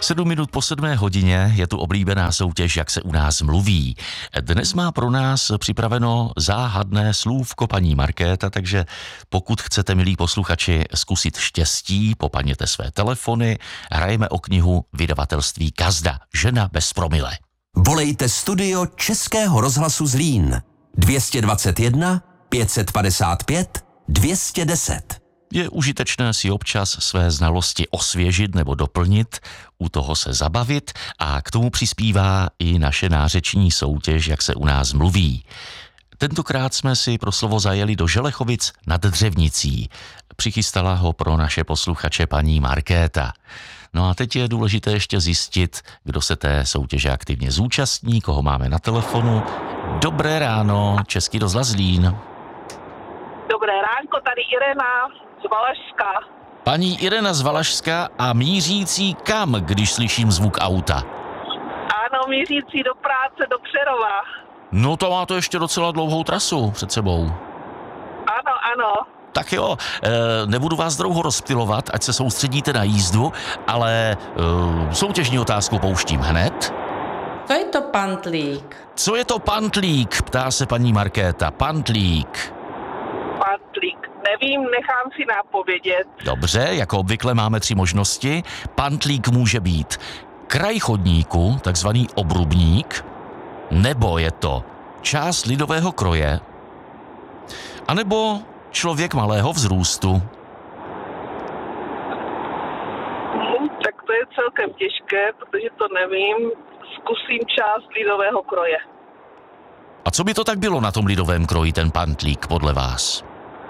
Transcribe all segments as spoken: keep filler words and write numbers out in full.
Sedm minut po sedmé hodině je tu oblíbená soutěž, jak se u nás mluví. Dnes má pro nás připraveno záhadné slůvko paní Markéta, takže pokud chcete, milí posluchači, zkusit štěstí, popadněte své telefony, hrajeme o knihu vydavatelství Kazda, Žena bez promile. Volejte studio Českého rozhlasu Zlín dvě stě dvacet jedna pět set padesát pět dvě stě deset. Je užitečné si občas své znalosti osvěžit nebo doplnit, u toho se zabavit a k tomu přispívá i naše nářeční soutěž, jak se u nás mluví. Tentokrát jsme si pro slovo zajeli do Želechovic nad Dřevnicí. Přichystala ho pro naše posluchače paní Markéta. No a teď je důležité ještě zjistit, kdo se té soutěže aktivně zúčastní, koho máme na telefonu. Dobré ráno, Český rozhlas Zlín. Dobré ránko, tady Irena z Valašska. Paní Irena z Valašska a mířící kam, když slyším zvuk auta? Ano, mířící do práce, do Přerova. No to má to ještě docela dlouhou trasu před sebou. Ano, ano. Tak jo, e, nebudu vás dlouho rozptylovat, ať se soustředíte na jízdu, ale e, soutěžní otázku pouštím hned. Co je to pantlík? Co je to pantlík, ptá se paní Markéta. Pantlík. Pantlík. Nevím, nechám si nápovědět. Dobře, jako obvykle máme tři možnosti. Pantlík může být kraj chodníku, takzvaný obrubník, nebo je to část lidového kroje, anebo člověk malého vzrůstu. Hm, tak to je celkem těžké, protože to nevím. Zkusím část lidového kroje. A co by to tak bylo na tom lidovém kroji, ten pantlík, podle vás?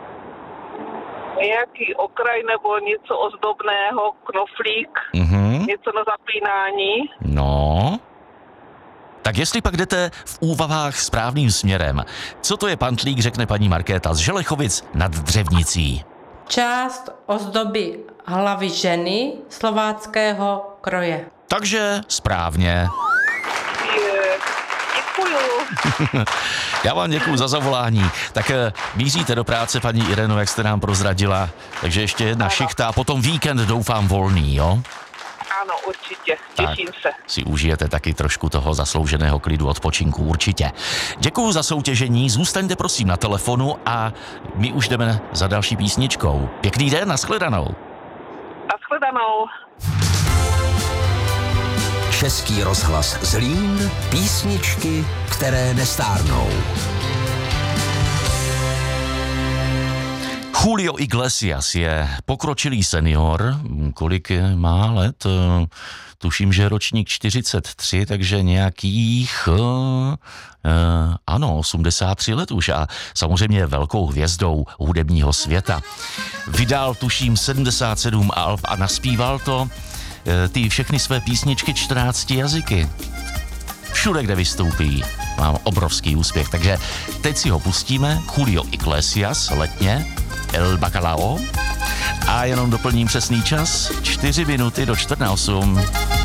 Nějaký okraj nebo něco ozdobného, knoflík, Mhm. něco na zapínání. No. Tak jestli pak jdete v úvahách správným směrem, co to je pantlík, řekne paní Markéta z Želechovic nad Dřevnicí. Část ozdoby hlavy ženy slováckého kroje. Takže správně. Je, děkuju. Já vám děkuju za zavolání. Tak míříte do práce, paní Ireno, jak jste nám prozradila. Takže ještě jedna Ano. šichta a potom víkend doufám volný, jo? Ano, určitě. Těším Tak se. si užijete taky trošku toho zaslouženého klidu, odpočinku, určitě. Děkuju za soutěžení, zůstaňte prosím na telefonu a my už jdeme za další písničkou. Pěkný den, nashledanou. Nashledanou. Český rozhlas Zlín, písničky, které nestárnou. Julio Iglesias je pokročilý senior, kolik má let? Tuším, že ročník čtyřicet tři, takže nějakých, uh, ano, osmdesát tři let už a samozřejmě je velkou hvězdou hudebního světa. Vydal, tuším, sedmdesát sedm alb a naspíval to uh, ty všechny své písničky čtrnácti jazyky. Všude, kde vystoupí, mám obrovský úspěch, takže teď si ho pustíme, Julio Iglesias, letně, El Bacalao, a jenom doplním přesný čas, čtyři minuty do čtvrt na osm.